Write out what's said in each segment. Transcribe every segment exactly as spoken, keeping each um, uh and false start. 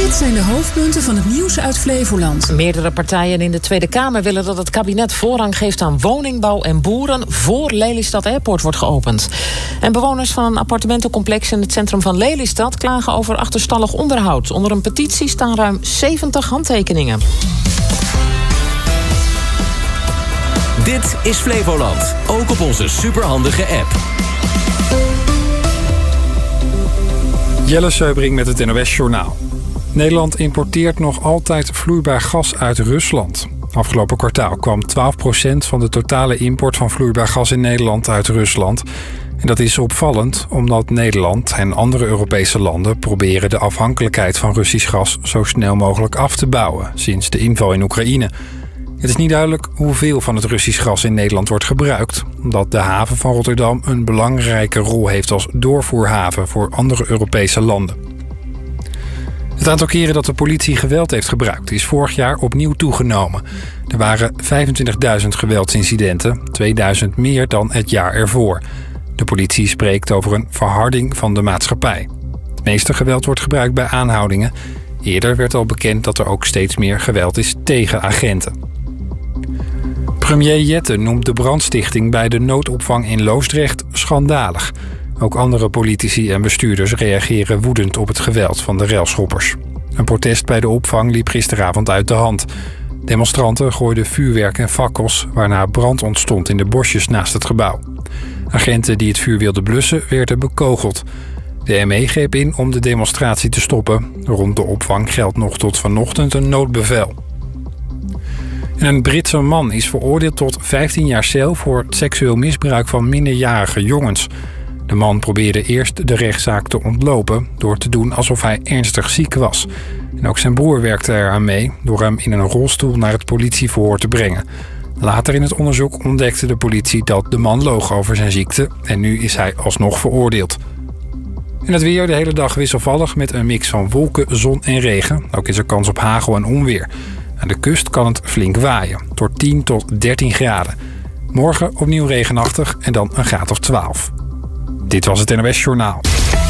Dit zijn de hoofdpunten van het nieuws uit Flevoland. Meerdere partijen in de Tweede Kamer willen dat het kabinet voorrang geeft aan woningbouw en boeren voor Lelystad Airport wordt geopend. En bewoners van een appartementencomplex in het centrum van Lelystad klagen over achterstallig onderhoud. Onder een petitie staan ruim zeventig handtekeningen. Dit is Flevoland, ook op onze superhandige app. Jelle Seubring met het N O S-journaal. Nederland importeert nog altijd vloeibaar gas uit Rusland. Afgelopen kwartaal kwam twaalf procent van de totale import van vloeibaar gas in Nederland uit Rusland. En dat is opvallend omdat Nederland en andere Europese landen proberen de afhankelijkheid van Russisch gas zo snel mogelijk af te bouwen sinds de inval in Oekraïne. Het is niet duidelijk hoeveel van het Russisch gas in Nederland wordt gebruikt, omdat de haven van Rotterdam een belangrijke rol heeft als doorvoerhaven voor andere Europese landen. Het aantal keren dat de politie geweld heeft gebruikt is vorig jaar opnieuw toegenomen. Er waren vijfentwintigduizend geweldsincidenten, tweeduizend meer dan het jaar ervoor. De politie spreekt over een verharding van de maatschappij. Het meeste geweld wordt gebruikt bij aanhoudingen. Eerder werd al bekend dat er ook steeds meer geweld is tegen agenten. Premier Jette noemt de brandstichting bij de noodopvang in Loosdrecht schandalig. Ook andere politici en bestuurders reageren woedend op het geweld van de railschoppers. Een protest bij de opvang liep gisteravond uit de hand. Demonstranten gooiden vuurwerk en fakkels, waarna brand ontstond in de bosjes naast het gebouw. Agenten die het vuur wilden blussen werden bekogeld. De M E greep in om de demonstratie te stoppen. Rond de opvang geldt nog tot vanochtend een noodbevel. En een Britse man is veroordeeld tot vijftien jaar cel voor het seksueel misbruik van minderjarige jongens. De man probeerde eerst de rechtszaak te ontlopen door te doen alsof hij ernstig ziek was. En ook zijn broer werkte eraan mee door hem in een rolstoel naar het politieverhoor te brengen. Later in het onderzoek ontdekte de politie dat de man loog over zijn ziekte en nu is hij alsnog veroordeeld. En het weer de hele dag wisselvallig met een mix van wolken, zon en regen. Ook is er kans op hagel en onweer. Aan de kust kan het flink waaien, door tien tot dertien graden. Morgen opnieuw regenachtig en dan een graad of twaalf. Dit was het N O S-journaal.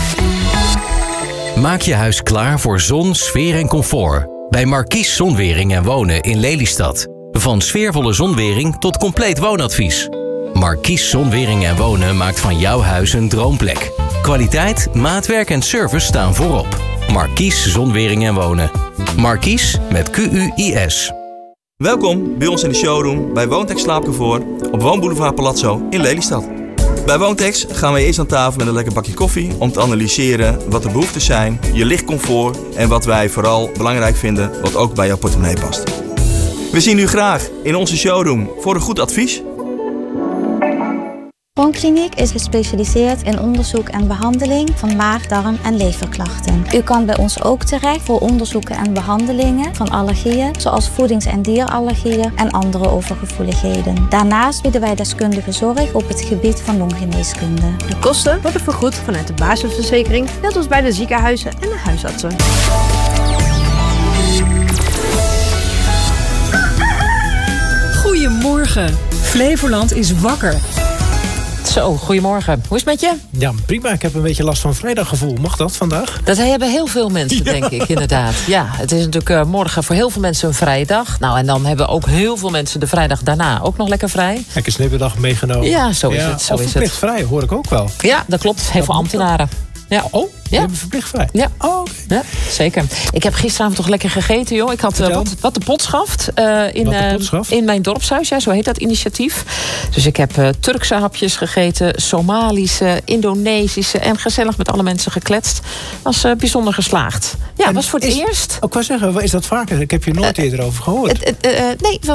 Maak je huis klaar voor zon, sfeer en comfort. Bij Markies Zonwering en Wonen in Lelystad. Van sfeervolle zonwering tot compleet woonadvies. Markies Zonwering en Wonen maakt van jouw huis een droomplek. Kwaliteit, maatwerk en service staan voorop. Markies Zonwering en Wonen. Markies met Q U I S. Welkom bij ons in de showroom bij Woontex Slaapcomfort op Woonboulevard Palazzo in Lelystad. Bij Woontex gaan we eerst aan tafel met een lekker bakje koffie om te analyseren wat de behoeften zijn, je lichtcomfort en wat wij vooral belangrijk vinden wat ook bij jouw portemonnee past. We zien u graag in onze showroom voor een goed advies. Woonkliniek is gespecialiseerd in onderzoek en behandeling van maag, darm en leverklachten. U kan bij ons ook terecht voor onderzoeken en behandelingen van allergieën, zoals voedings- en dierallergieën en andere overgevoeligheden. Daarnaast bieden wij deskundige zorg op het gebied van longgeneeskunde. De kosten worden vergoed vanuit de basisverzekering, net als bij de ziekenhuizen en de huisartsen. Goedemorgen. Flevoland is wakker. Zo, goedemorgen. Hoe is het met je? Ja, prima. Ik heb een beetje last van vrijdaggevoel. Mag dat vandaag? Dat hebben heel veel mensen, denk ik, inderdaad. Ja, het is natuurlijk uh, morgen voor heel veel mensen een vrije dag. Nou, en dan hebben ook heel veel mensen de vrijdag daarna ook nog lekker vrij. Heb een snipperdag meegenomen. Ja, zo is ja, het. Zo of is verplicht het. vrij, hoor ik ook wel. Ja, dat klopt. Heel veel ambtenaren. Ja. Oh, je ja. hebt verplicht vrij? Ja. Oh, okay. Ja, zeker. Ik heb gisteravond toch lekker gegeten, joh. Ik had uh, wat, wat de pot schaft, uh, in, wat de pot uh, schaft? in mijn dorpshuis. Ja, zo heet dat initiatief. Dus ik heb uh, Turkse hapjes gegeten, Somalische, Indonesische en gezellig met alle mensen gekletst. Was uh, bijzonder geslaagd. Ja, en was voor het is, eerst. Ik wou zeggen, is dat vaker? Ik heb je nooit uh, eerder over gehoord. Uh, uh, uh, nee,